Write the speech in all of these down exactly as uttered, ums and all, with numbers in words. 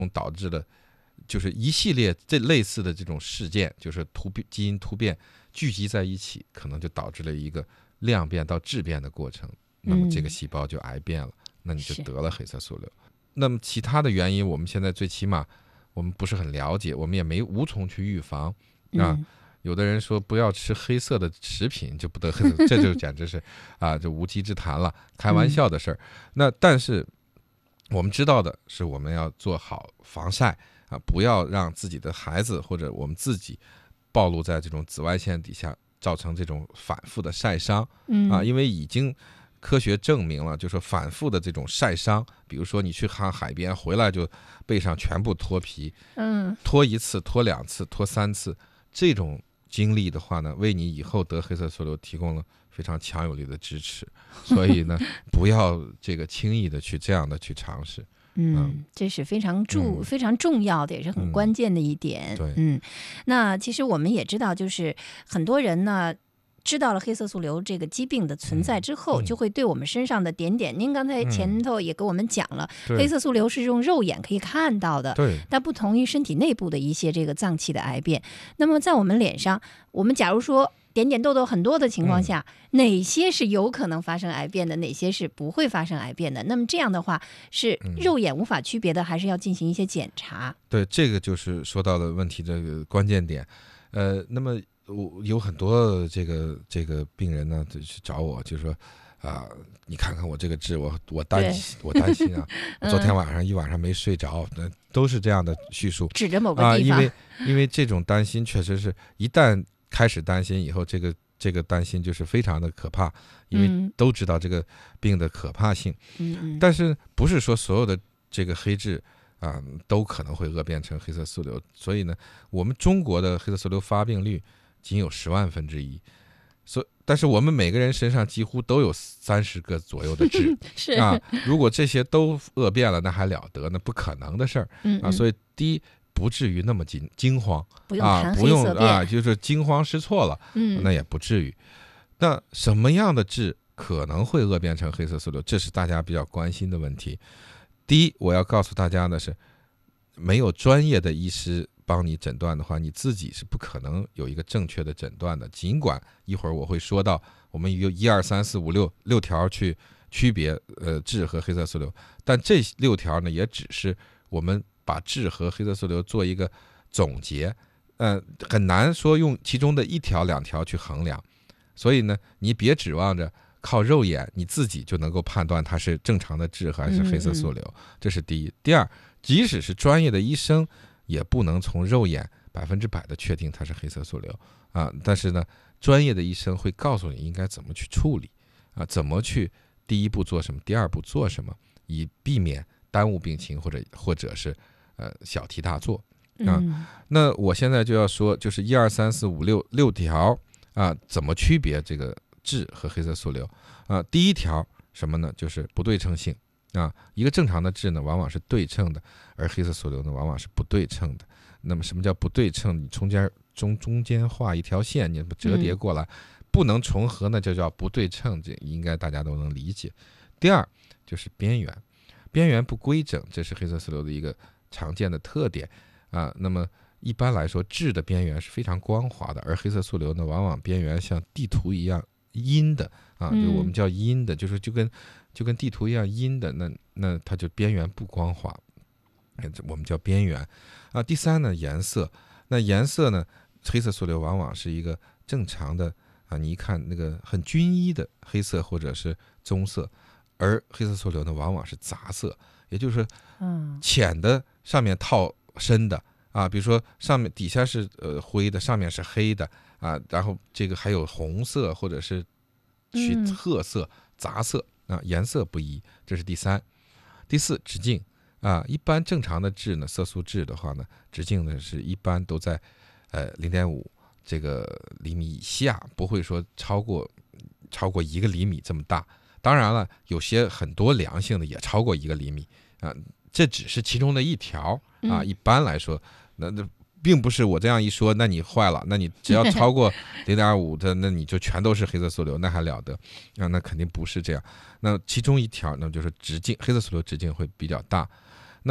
导致的就是一系列这类似的这种事件，就是突变基因突变聚集在一起，可能就导致了一个量变到质变的过程，那么这个细胞就癌变了，嗯、那你就得了黑色素瘤。那么其他的原因，我们现在最起码我们不是很了解，我们也没无从去预防啊。嗯，有的人说不要吃黑色的食品就不得黑色，这就简直是啊，这无稽之谈了，开玩笑的事儿。嗯、那但是我们知道的是，我们要做好防晒啊，不要让自己的孩子或者我们自己暴露在这种紫外线底下，造成这种反复的晒伤啊，因为已经科学证明了，就是说反复的这种晒伤，比如说你去看海边回来就背上全部脱皮，嗯，脱一次、脱两次、脱三次，这种经历的话呢，为你以后得黑色素瘤提供了非常强有力的支持。所以呢，不要这个轻易的去这样的去尝试。 嗯，这是非常重、嗯、非常重要的，也是很关键的一点。 嗯、对， 嗯，那其实我们也知道，就是很多人呢，知道了黑色素瘤这个疾病的存在之后，嗯、就会对我们身上的点点，您刚才前头也给我们讲了， 嗯、 黑色素瘤是用肉眼可以看到的， 对， 但不同于身体内部的一些这个脏器的癌变。那么在我们脸上，我们假如说点点痘痘很多的情况下，嗯、哪些是有可能发生癌变的，哪些是不会发生癌变的？那么这样的话，是肉眼无法区别的，还是要进行一些检查？ 对，这个就是说到了问题这个关键点。呃，那么我有很多这个这个病人呢，就去找我，就说啊、呃，你看看我这个痣，我我担心，我担心啊，我昨天晚上一晚上没睡着，那、嗯、都是这样的叙述， 指着某个地方， 啊、因为因为这种担心确实是一旦开始担心以后，这个这个担心就是非常的可怕，因为都知道这个病的可怕性。 嗯， 但是不是说所有的这个黑痣啊都可能会恶变成黑色素瘤？所以呢，我们中国的黑色素瘤发病率仅有十万分之一，所但是我们每个人身上几乎都有三十个左右的痣是啊。如果这些都恶变了，那还了得？那不可能的事儿啊。所以第一，不至于那么惊惊慌， 不用谈黑色变啊，就是惊慌失措了， 嗯， 那也不至于。那什么样的痣可能会恶变成黑色素瘤？这是大家比较关心的问题。第一，我要告诉大家的是，没有专业的医师帮你诊断的话，你自己是不可能有一个正确的诊断的。尽管一会儿我会说到，我们有一二三四五六六条去区别呃痣和黑色素瘤，但这六条呢，也只是我们把痣和黑色素瘤做一个总结，呃，很难说用其中的一条两条去衡量。所以呢，你别指望着靠肉眼你自己就能够判断它是正常的痣还是黑色素瘤，嗯嗯，这是第一。第二，即使是专业的医生，也不能从肉眼百分之百的确定它是黑色素瘤啊。但是呢，专业的医生会告诉你应该怎么去处理啊，怎么去第一步做什么，第二步做什么，以避免耽误病情或者或者是呃小题大做啊。 嗯、 那我现在就要说，就是一二三四五六六条啊，怎么区别这个痣和黑色素瘤啊？第一条什么呢？就是不对称性啊。一个正常的痣呢，往往是对称的，而黑色素瘤呢，往往是不对称的。那么什么叫不对称？你中间中中间画一条线，你折叠过来，嗯、不能重合，那就叫不对称，这应该大家都能理解。第二就是边缘，边缘不规整，这是黑色素瘤的一个常见的特点啊。那么一般来说，痣的边缘是非常光滑的，而黑色素瘤呢，往往边缘像地图一样阴的啊，就我们叫阴的，就是就跟就跟地图一样阴的，那那它就边缘不光滑，我们叫边缘啊。第三呢，颜色，那颜色呢，黑色素瘤往往是一个正常的啊，你一看那个很均一的黑色或者是棕色，而黑色素瘤呢，往往是杂色，也就是浅的上面套深的。啊，比如说上面底下是呃灰的，上面是黑的啊，然后这个还有红色或者是去褐色、嗯、杂色啊，颜色不一，这是第三。第四，直径啊，一般正常的痣呢，色素痣的话呢，直径呢是一般都在呃零点五这个厘米以下，不会说超过超过一个厘米这么大。当然了，有些很多良性的也超过一个厘米啊，这只是其中的一条啊， 嗯、 一般来说。那那并不是我这样一说，那你坏了，那你只要超过零点五的，那你就全都是黑色素瘤，那还了得啊？那肯定不是这样。那其中一条，那就是直径，黑色素瘤直径会比较大。那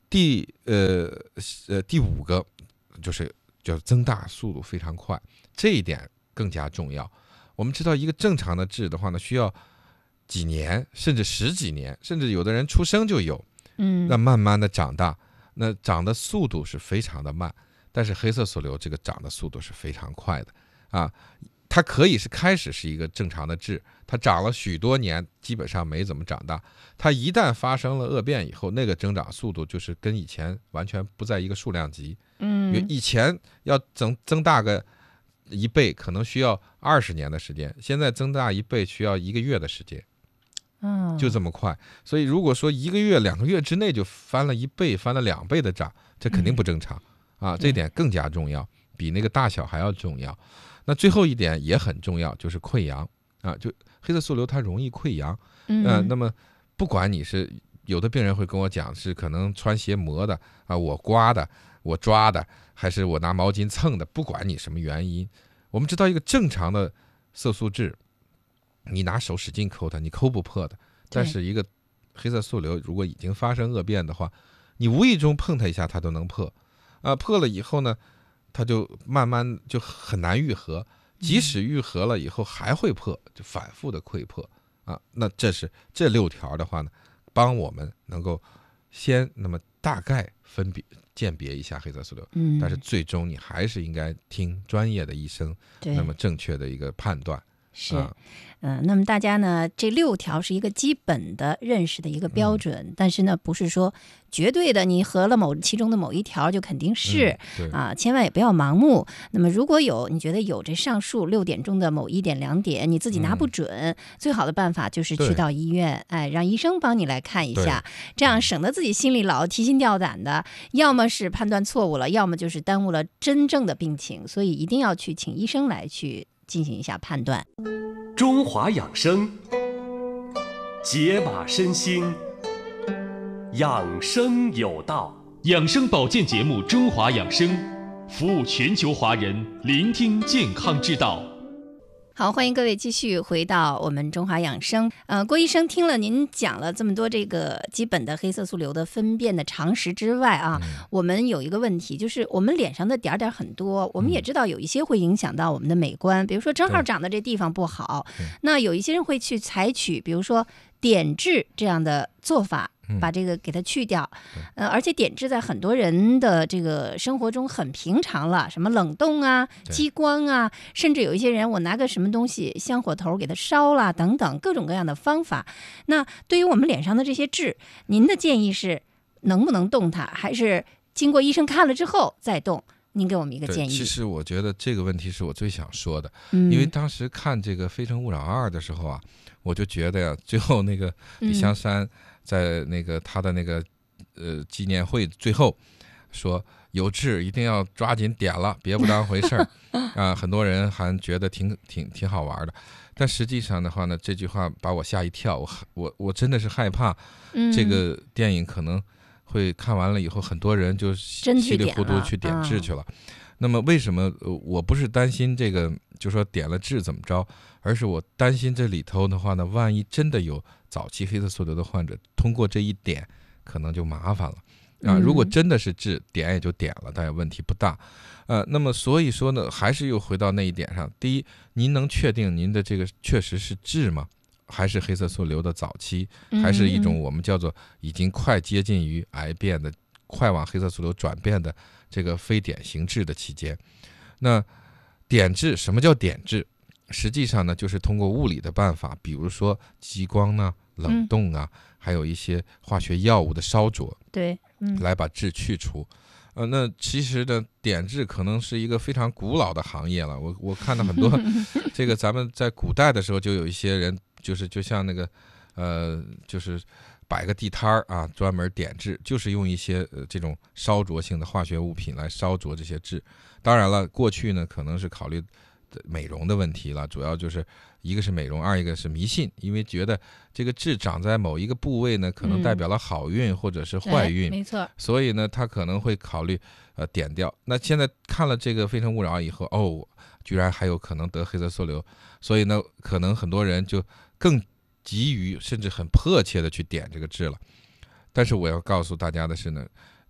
第呃呃第五个就是叫增大速度非常快，这一点更加重要。我们知道一个正常的痣的话呢，需要几年甚至十几年，甚至有的人出生就有， 嗯， 那慢慢的长大，那长的速度是非常的慢，但是黑色素瘤这个长的速度是非常快的啊。它可以是开始是一个正常的痣，它长了许多年，基本上没怎么长大。它一旦发生了恶变以后，那个增长速度就是跟以前完全不在一个数量级。 嗯， 因为以前要增增大个一倍，可能需要二十年的时间，现在增大一倍需要一个月的时间， 哦， 就这么快。所以如果说一个月、两个月之内就翻了一倍、翻了两倍的涨，这肯定不正常啊！这点更加重要，比那个大小还要重要。那最后一点也很重要，就是溃疡啊，就黑色素瘤它容易溃疡， 嗯、 呃，那么不管你是有的病人会跟我讲是可能穿鞋磨的啊，我刮的，我抓的，还是我拿毛巾蹭的，不管你什么原因，我们知道一个正常的色素痣，你拿手使劲抠它，你抠不破的，但是一个黑色素瘤如果已经发生恶变的话，你无意中碰它一下它都能破，啊，破了以后呢，它就慢慢就很难愈合，即使愈合了以后还会破，就反复的溃破啊。那这是这六条的话呢，帮我们能够先那么大概分别鉴别一下黑色素瘤， 嗯， 但是最终你还是应该听专业的医生，那么正确的一个判断。 是，嗯、呃，那么大家呢，这六条是一个基本的认识的一个标准，嗯、但是呢，不是说绝对的，你合了某其中的某一条就肯定是、 嗯、 啊，千万也不要盲目。那么如果有你觉得有这上述六点中的某一点、两点，你自己拿不准，嗯、最好的办法就是去到医院，哎，让医生帮你来看一下，这样省得自己心里老提心吊胆的，要么是判断错误了，要么就是耽误了真正的病情，所以一定要去请医生来去进行一下判断。 中华养生，解码身心，养生有道。养生保健节目《中华养生》，服务全球华人，聆听健康之道。 好，欢迎各位继续回到我们中华养生。呃，郭医生，听了您讲了这么多这个基本的黑色素瘤的分辨的常识之外啊，嗯、我们有一个问题，就是我们脸上的点点很多，我们也知道有一些会影响到我们的美观，比如说正好长的这地方不好，那有一些人会去采取，比如说点痣这样的做法。把这个给它去掉，呃，而且点痣在很多人的这个生活中很平常了，什么冷冻啊、激光啊，甚至有一些人我拿个什么东西香火头给它烧了等等各种各样的方法。那对于我们脸上的这些痣，您的建议是能不能动它，还是经过医生看了之后再动？您给我们一个建议。 其实我觉得这个问题是我最想说的， 嗯、 因为当时看这个《非诚勿扰二》的时候啊，我就觉得呀，最后那个李香山在那个他的那个呃纪念会最后说有痣一定要抓紧点了，别不当回事儿啊，很多人还觉得挺挺挺好玩的，但实际上的话呢，这句话把我吓一跳，我我我真的是害怕这个电影可能会看完了以后，很多人就稀里糊涂去点痣去了。嗯、那么为什么我不是担心这个，就说点了痣怎么着，而是我担心这里头的话呢，万一真的有早期黑色素瘤的患者，通过这一点可能就麻烦了啊。如果真的是痣，点也就点了，但也问题不大。呃，那么所以说呢，还是又回到那一点上。第一，您能确定您的这个确实是痣吗？还是黑色素瘤的早期，还是一种我们叫做已经快接近于癌变的、快往黑色素瘤转变的这个非典型痣的期间？那点痣，什么叫点痣？实际上呢，就是通过物理的办法，比如说激光呢、冷冻啊，嗯、还有一些化学药物的烧灼， 对，嗯、 来把痣去除。呃，那其实呢，点痣可能是一个非常古老的行业了。我我看到很多，这个咱们在古代的时候就有一些人。就是就像那个，呃，就是摆个地摊儿啊，专门点痣，就是用一些、呃、这种烧灼性的化学物品来烧灼这些痣。当然了，过去呢可能是考虑美容的问题了，主要就是一个是美容，二一个是迷信，因为觉得这个痣长在某一个部位呢，可能代表了好运或者是坏运， 嗯、没错。 所以呢，他可能会考虑呃点掉。那现在看了这个《非诚勿扰》以后，哦，居然还有可能得黑色素瘤，所以呢，可能很多人就更急于甚至很迫切的去点这个痣了。但是我要告诉大家的是呢，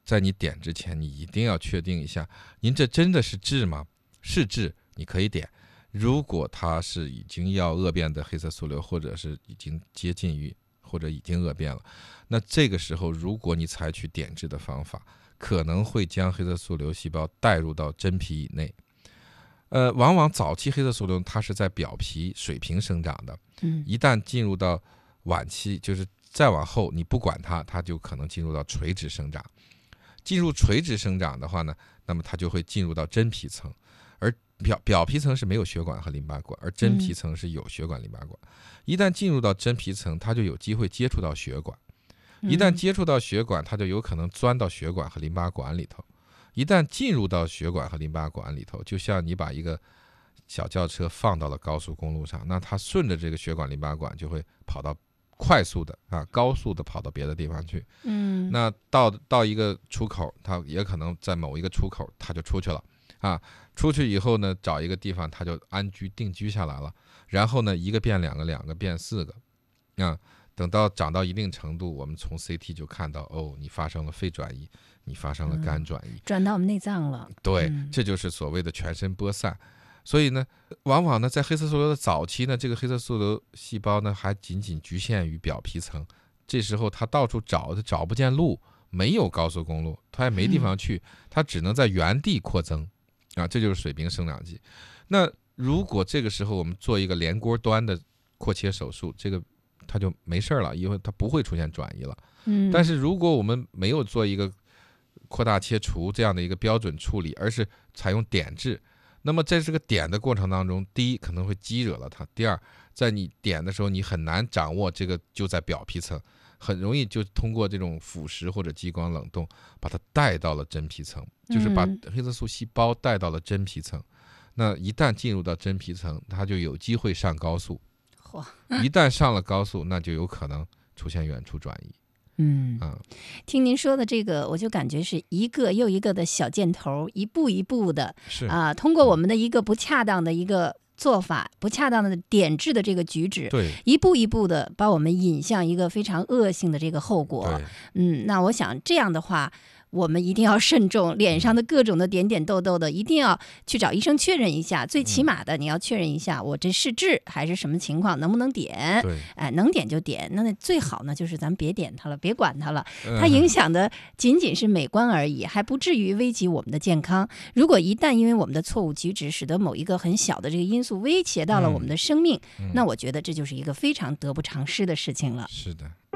在你点之前，你一定要确定一下，您这真的是痣吗？是痣，你可以点。如果它是已经要恶变的黑色素瘤，或者是已经接近于或者已经恶变了，那这个时候如果你采取点痣的方法，可能会将黑色素瘤细胞带入到真皮以内。呃，往往早期黑色素瘤它是在表皮水平生长的， 嗯， 一旦进入到晚期，就是再往后，你不管它，它就可能进入到垂直生长。进入垂直生长的话呢，那么它就会进入到真皮层，而表表皮层是没有血管和淋巴管，而真皮层是有血管淋巴管。一旦进入到真皮层，它就有机会接触到血管。一旦接触到血管，它就有可能钻到血管和淋巴管里头。一旦进入到血管和淋巴管里头，就像你把一个小轿车放到了高速公路上，那它顺着这个血管淋巴管就会跑到快速的啊高速的跑到别的地方去。 嗯， 那到到一个出口，它也可能在某一个出口它就出去了啊。出去以后呢，找一个地方它就安居定居下来了。然后呢，一个变两个，两个变四个啊。等到长到一定程度，我们从 C T 就看到，哦，你发生了肺转移，你发生了肝转移， 嗯、转到我们内脏了。 对， 嗯、 这就是所谓的全身播散。所以呢，往往呢，在黑色素瘤的早期呢，这个黑色素瘤细胞呢还仅仅局限于表皮层，这时候它到处找，它找不见路，没有高速公路，它也没地方去，它只能在原地扩增啊，这就是水平生长期。那如果这个时候我们做一个连锅端的扩切手术，这个它就没事了，因为它不会出现转移了。 嗯， 但是如果我们没有做一个扩大切除这样的一个标准处理，而是采用点痣，那么在这个点的过程当中，第一可能会激惹了它，第二在你点的时候你很难掌握这个就在表皮层，很容易就通过这种腐蚀或者激光冷冻把它带到了真皮层，就是把黑色素细胞带到了真皮层。那一旦进入到真皮层，它就有机会上高速。一旦上了高速，那就有可能出现远处转移。 嗯啊， 听您说的这个，我就感觉是一个又一个的小箭头，一步一步的， 是啊，通过我们的一个不恰当的一个做法，不恰当的点痣的这个举止， 对， 一步一步的把我们引向一个非常恶性的这个后果。 对， 嗯，那我想这样的话，我们一定要慎重，脸上的各种的点点痘痘的，一定要去找医生确认一下。最起码的，你要确认一下，我这是痣还是什么情况，能不能点？ 对， 哎，能点就点。那那最好呢，就是咱别点它了，别管它了。 嗯它影响的仅仅是美观而已，还不至于危及我们的健康。如果一旦因为我们的错误举止，使得某一个很小的这个因素威胁到了我们的生命， 嗯那我觉得这就是一个非常得不偿失的事情了。 是的。